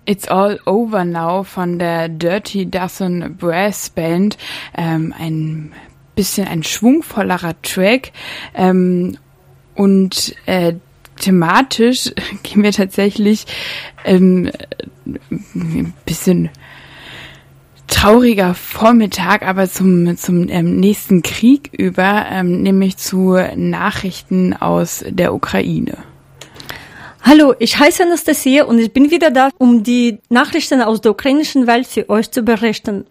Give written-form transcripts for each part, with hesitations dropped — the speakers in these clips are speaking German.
It's All Over Now von der Dirty Dozen Brass Band. Ein bisschen ein schwungvollerer Track. Und thematisch gehen wir tatsächlich ein bisschen trauriger Vormittag, aber zum nächsten Krieg über, nämlich zu Nachrichten aus der Ukraine. Hallo, ich heiße Anastasia und ich bin wieder da, um die Nachrichten aus der ukrainischen Welt für euch zu berichten.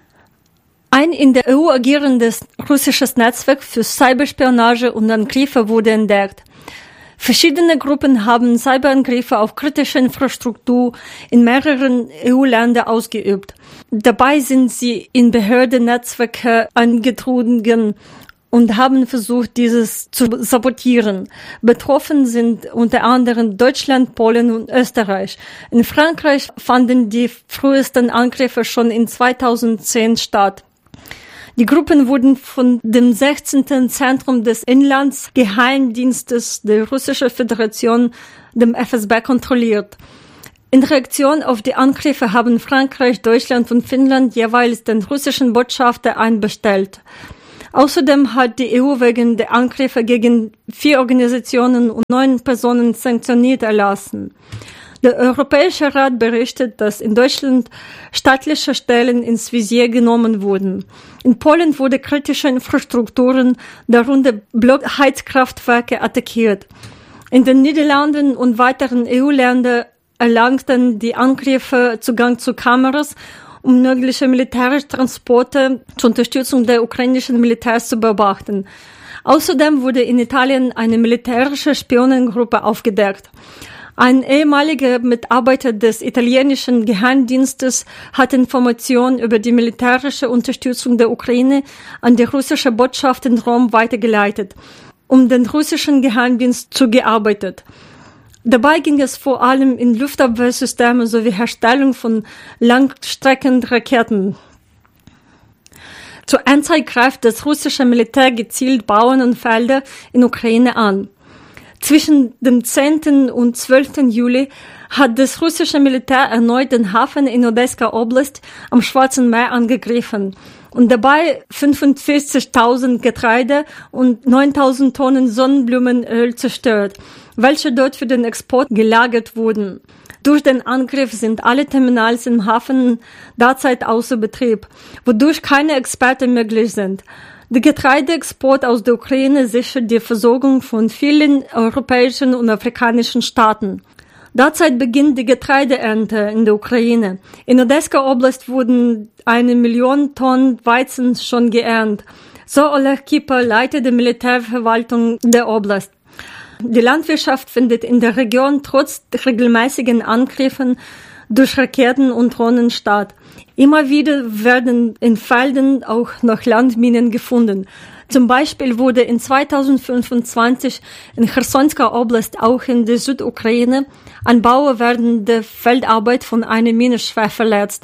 Ein in der EU agierendes russisches Netzwerk für Cyberspionage und Angriffe wurde entdeckt. Verschiedene Gruppen haben Cyberangriffe auf kritische Infrastruktur in mehreren EU-Ländern ausgeübt. Dabei sind sie in Behördennetzwerke eingedrungen und haben versucht, dieses zu sabotieren. Betroffen sind unter anderem Deutschland, Polen und Österreich. In Frankreich fanden die frühesten Angriffe schon in 2010 statt. Die Gruppen wurden von dem 16. Zentrum des Inlandsgeheimdienstes der Russischen Föderation, dem FSB, kontrolliert. In Reaktion auf die Angriffe haben Frankreich, Deutschland und Finnland jeweils den russischen Botschafter einbestellt. Außerdem hat die EU wegen der Angriffe gegen 4 Organisationen und 9 Personen sanktioniert erlassen. Der Europäische Rat berichtet, dass in Deutschland staatliche Stellen ins Visier genommen wurden. In Polen wurde kritische Infrastrukturen, darunter Blockheizkraftwerke, attackiert. In den Niederlanden und weiteren EU-Ländern erlangten die Angriffe Zugang zu Kameras, um mögliche militärische Transporte zur Unterstützung der ukrainischen Militärs zu beobachten. Außerdem wurde in Italien eine militärische Spionengruppe aufgedeckt. Ein ehemaliger Mitarbeiter des italienischen Geheimdienstes hat Informationen über die militärische Unterstützung der Ukraine an die russische Botschaft in Rom weitergeleitet, um den russischen Geheimdienst zugearbeitet. Dabei ging es vor allem in Luftabwehrsysteme sowie Herstellung von Langstreckenraketen. Zur Endzeit greift das russische Militär gezielt Bauern und Felder in Ukraine an. Zwischen dem 10. und 12. Juli hat das russische Militär erneut den Hafen in Odessa Oblast am Schwarzen Meer angegriffen und dabei 45.000 Getreide und 9.000 Tonnen Sonnenblumenöl zerstört, welche dort für den Export gelagert wurden. Durch den Angriff sind alle Terminals im Hafen derzeit außer Betrieb, wodurch keine Exporte möglich sind. Der Getreideexport aus der Ukraine sichert die Versorgung von vielen europäischen und afrikanischen Staaten. Derzeit beginnt die Getreideernte in der Ukraine. In Odessa Oblast wurden 1 Million Tonnen Weizen schon geerntet. So Oleg Kiper, Leiter der Militärverwaltung der Oblast. Die Landwirtschaft findet in der Region trotz regelmäßigen Angriffen durch Raketen und Drohnen statt. Immer wieder werden in Feldern auch noch Landminen gefunden. Zum Beispiel wurde in 2025 in Chersonska Oblast, auch in der Südukraine, ein Bauer während der Feldarbeit von einer Mine schwer verletzt.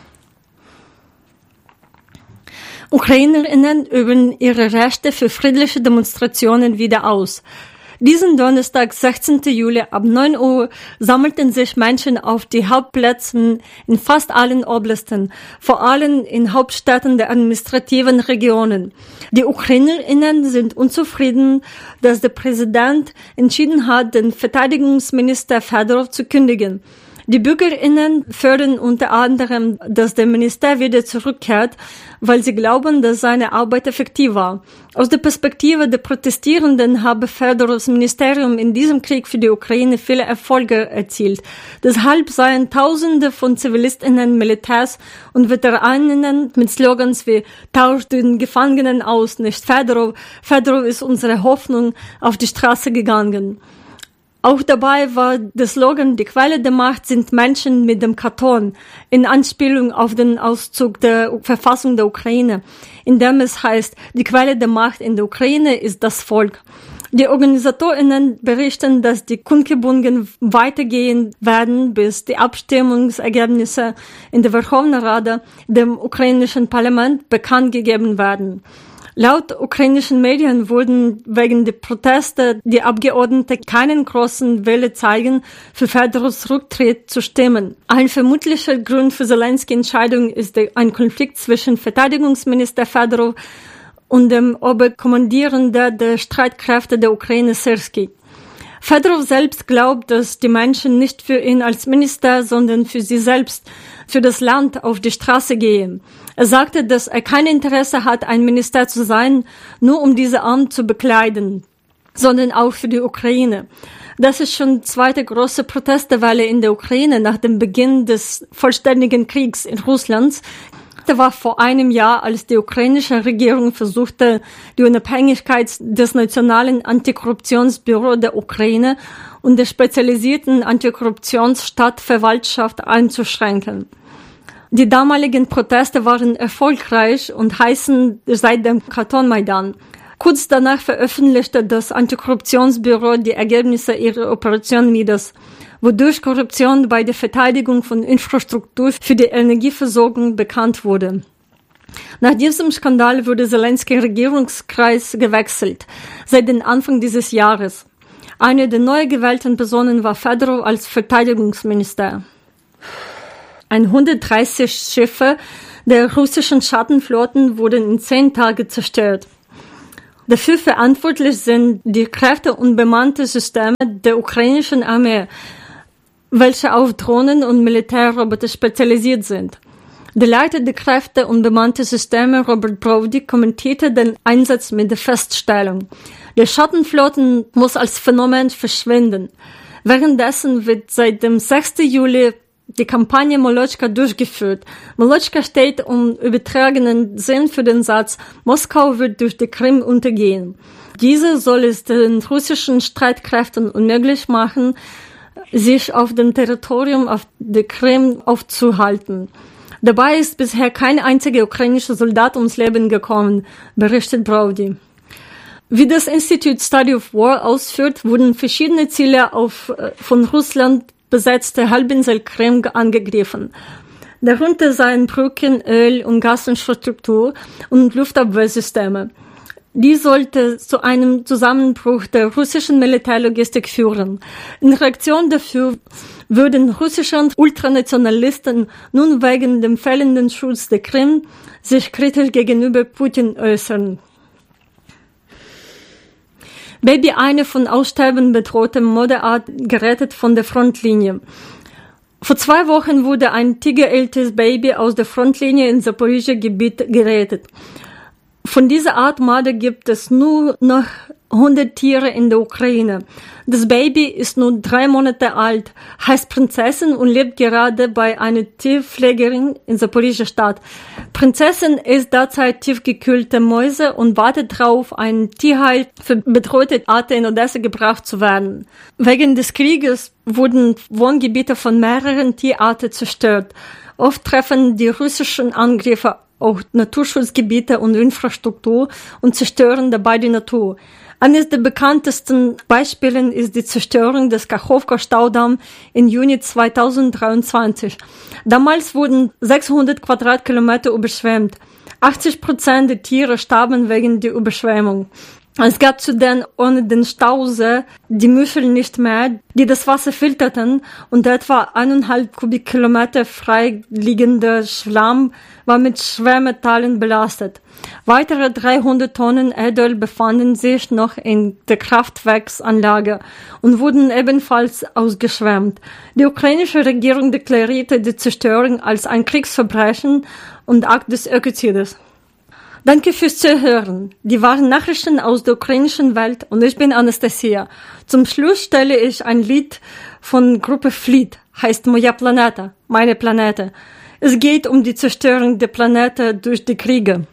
UkrainerInnen üben ihre Rechte für friedliche Demonstrationen wieder aus. Diesen Donnerstag, 16. Juli, ab 9 Uhr sammelten sich Menschen auf die Hauptplätzen in fast allen Oblasten, vor allem in Hauptstädten der administrativen Regionen. Die UkrainerInnen sind unzufrieden, dass der Präsident entschieden hat, den Verteidigungsminister Fedorov zu kündigen. Die BürgerInnen fördern unter anderem, dass der Minister wieder zurückkehrt, weil sie glauben, dass seine Arbeit effektiv war. Aus der Perspektive der Protestierenden habe Fedorovs Ministerium in diesem Krieg für die Ukraine viele Erfolge erzielt. Deshalb seien Tausende von ZivilistInnen, Militärs und VeteranInnen mit Slogans wie „Tauscht den Gefangenen aus, nicht Fedorov, Fedorov ist unsere Hoffnung" auf die Straße gegangen. Auch dabei war der Slogan „Die Quelle der Macht sind Menschen mit dem Karton", in Anspielung auf den Auszug der Verfassung der Ukraine, in dem es heißt, die Quelle der Macht in der Ukraine ist das Volk. Die OrganisatorInnen berichten, dass die Kundgebungen weitergehen werden, bis die Abstimmungsergebnisse in der Verkhovna Rada, dem ukrainischen Parlament, bekannt gegeben werden. Laut ukrainischen Medien wurden wegen der Proteste die Abgeordneten keinen großen Wille zeigen, für Fedorovs Rücktritt zu stimmen. Ein vermutlicher Grund für Zelenskys Entscheidung ist ein Konflikt zwischen Verteidigungsminister Fedorov und dem Oberkommandierenden der Streitkräfte der Ukraine, Syrskyi. Fedorov selbst glaubt, dass die Menschen nicht für ihn als Minister, sondern für sie selbst, für das Land auf die Straße gehen. Er sagte, dass er kein Interesse hat, ein Minister zu sein, nur um diese Amt zu bekleiden, sondern auch für die Ukraine. Das ist schon die zweite große Protestwelle in der Ukraine nach dem Beginn des vollständigen Kriegs in Russland. Das war vor einem Jahr, als die ukrainische Regierung versuchte, die Unabhängigkeit des Nationalen Antikorruptionsbüros der Ukraine und der spezialisierten Antikorruptionsstadtverwaltschaft einzuschränken. Die damaligen Proteste waren erfolgreich und heißen seit dem Kartonmaidan. Kurz danach veröffentlichte das Antikorruptionsbüro die Ergebnisse ihrer Operation Midas, wodurch Korruption bei der Verteidigung von Infrastruktur für die Energieversorgung bekannt wurde. Nach diesem Skandal wurde Zelenskys Regierungskreis gewechselt, seit dem Anfang dieses Jahres. Eine der neu gewählten Personen war Fedorov als Verteidigungsminister. 130 Schiffe der russischen Schattenflotten wurden in 10 Tagen zerstört. Dafür verantwortlich sind die Kräfte und bemannte Systeme der ukrainischen Armee, welche auf Drohnen und Militärroboter spezialisiert sind. Der Leiter der Kräfte und bemannte Systeme, Robert Brody, kommentierte den Einsatz mit der Feststellung: Die Schattenflotten muss als Phänomen verschwinden. Währenddessen wird seit dem 6. Juli die Kampagne Molotschka durchgeführt. Molotschka steht im übertragenen Sinn für den Satz: Moskau wird durch die Krim untergehen. Diese soll es den russischen Streitkräften unmöglich machen, sich auf dem Territorium auf der Krim aufzuhalten. Dabei ist bisher kein einziger ukrainischer Soldat ums Leben gekommen, berichtet Brody. Wie das Institute Study of War ausführt, wurden verschiedene Ziele auf von Russland besetzte Halbinsel Krim angegriffen. Darunter seien Brücken, Öl- und Gasinfrastruktur und Luftabwehrsysteme. Dies sollte zu einem Zusammenbruch der russischen Militärlogistik führen. In Reaktion dafür würden russische Ultranationalisten nun wegen dem fehlenden Schutz der Krim sich kritisch gegenüber Putin äußern. Baby, eine von Aussterben bedrohte Modeart, gerettet von der Frontlinie. Vor 2 Wochen wurde ein tigerältes Baby aus der Frontlinie in Zaporizhzhia Gebiet gerettet. Von dieser Art Marder gibt es nur noch 100 Tiere in der Ukraine. Das Baby ist nur 3 Monate alt, heißt Prinzessin und lebt gerade bei einer Tierpflegerin in Zaporizhzhia Stadt. Prinzessin isst derzeit tiefgekühlte Mäuse und wartet darauf, ein Tierheil für bedrohte Arten in Odessa gebracht zu werden. Wegen des Krieges wurden Wohngebiete von mehreren Tierarten zerstört. Oft treffen die russischen Angriffe auch Naturschutzgebiete und Infrastruktur und zerstören dabei die Natur. Eines der bekanntesten Beispiele ist die Zerstörung des Kachowka-Staudamms im Juni 2023. Damals wurden 600 Quadratkilometer überschwemmt. 80% der Tiere starben wegen der Überschwemmung. Es gab zudem ohne den Stausee die Muscheln nicht mehr, die das Wasser filterten, und etwa 1,5 Kubikkilometer freiliegender Schlamm war mit Schwermetallen belastet. Weitere 300 Tonnen Erdöl befanden sich noch in der Kraftwerksanlage und wurden ebenfalls ausgeschwemmt. Die ukrainische Regierung deklarierte die Zerstörung als ein Kriegsverbrechen und Akt des Ökozides. Danke fürs Zuhören. Die wahren Nachrichten aus der ukrainischen Welt, und ich bin Anastasia. Zum Schluss stelle ich ein Lied von Gruppe Fleet, heißt Moja Planeta, meine Planete. Es geht um die Zerstörung der Planete durch die Kriege.